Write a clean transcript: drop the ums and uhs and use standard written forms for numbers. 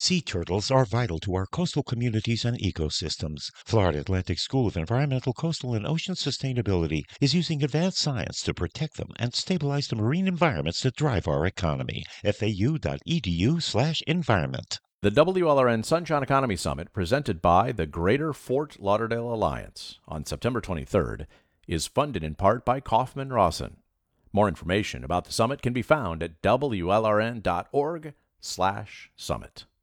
Sea turtles are vital to our coastal communities and ecosystems. Florida Atlantic School of Environmental, Coastal, and Ocean Sustainability is using advanced science to protect them and stabilize the marine environments that drive our economy. FAU.edu/environment. The WLRN Sunshine Economy Summit, presented by the Greater Fort Lauderdale Alliance on September 23rd, is funded in part by Kaufman Rawson. More information about the summit can be found at WLRN.org/summit.